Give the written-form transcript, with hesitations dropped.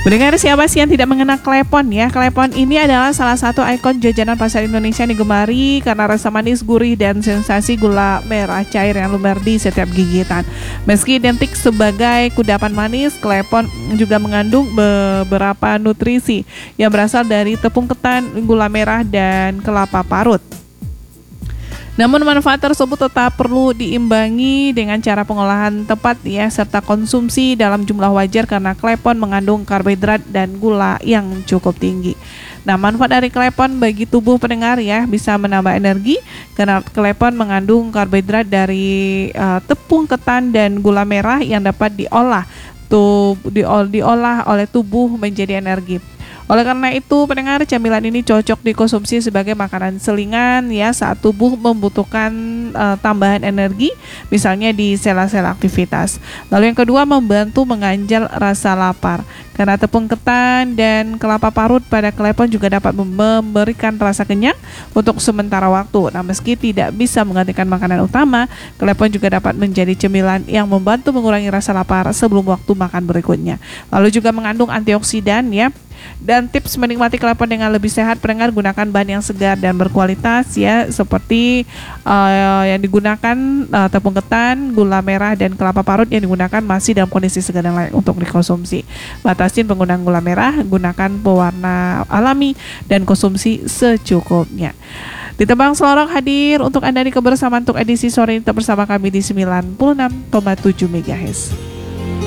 Pendengar, siapa sih yang tidak mengenal klepon ya? Klepon ini adalah salah satu ikon jajanan pasar Indonesia yang digemari karena rasa manis, gurih, dan sensasi gula merah cair yang lumer di setiap gigitan. Meski identik sebagai kudapan manis, klepon juga mengandung beberapa nutrisi yang berasal dari tepung ketan, gula merah, dan kelapa parut. Namun manfaat tersebut tetap perlu diimbangi dengan cara pengolahan tepat ya, serta konsumsi dalam jumlah wajar karena klepon mengandung karbohidrat dan gula yang cukup tinggi. Nah, manfaat dari klepon bagi tubuh pendengar ya, bisa menambah energi karena klepon mengandung karbohidrat dari tepung ketan dan gula merah yang dapat diolah oleh tubuh menjadi energi. Oleh karena itu, pendengar, camilan ini cocok dikonsumsi sebagai makanan selingan ya saat tubuh membutuhkan tambahan energi, misalnya di sela-sela aktivitas. Lalu yang kedua, membantu mengganjal rasa lapar. Karena tepung ketan dan kelapa parut pada klepon juga dapat memberikan rasa kenyang untuk sementara waktu. Nah, meski tidak bisa menggantikan makanan utama, klepon juga dapat menjadi cemilan yang membantu mengurangi rasa lapar sebelum waktu makan berikutnya. Lalu juga mengandung antioksidan ya. Dan tips menikmati klepon dengan lebih sehat, pendengar, gunakan bahan yang segar dan berkualitas ya, seperti yang digunakan tepung ketan, gula merah, dan kelapa parut yang digunakan masih dalam kondisi segar dan layak untuk dikonsumsi. Batasin penggunaan gula merah, gunakan pewarna alami, dan konsumsi secukupnya. Ditebang Selorong hadir untuk Anda di kebersamaan untuk edisi sore ini, tetap bersama kami di 96,7 MHz.